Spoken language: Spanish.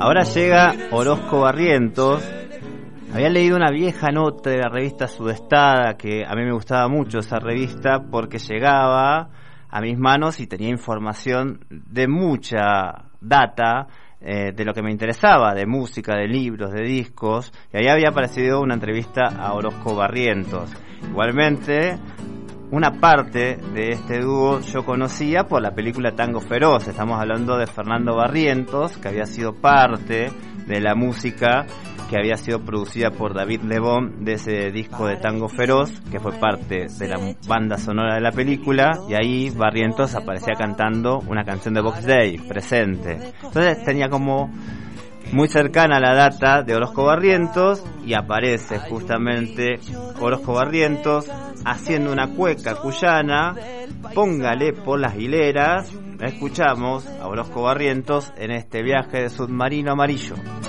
Ahora llega Orozco Barrientos. Había leído una vieja nota de la revista Sudestada, que a mí me gustaba mucho esa revista porque llegaba a mis manos y tenía información de mucha data de lo que me interesaba, de música, de libros, de discos, y ahí había aparecido una entrevista a Orozco Barrientos. Igualmente, una parte de este dúo yo conocía por la película Tango Feroz. Estamos hablando de Fernando Barrientos, que había sido parte de la música que había sido producida por David Lebón de ese disco de Tango Feroz, que fue parte de la banda sonora de la película, y ahí Barrientos aparecía cantando una canción de Box Day, Presente. Entonces tenía como muy cercana la data de Orozco Barrientos, y aparece justamente Orozco Barrientos haciendo una cueca cuyana, Póngale por las hileras. Escuchamos a Orozco Barrientos en este viaje de submarino amarillo.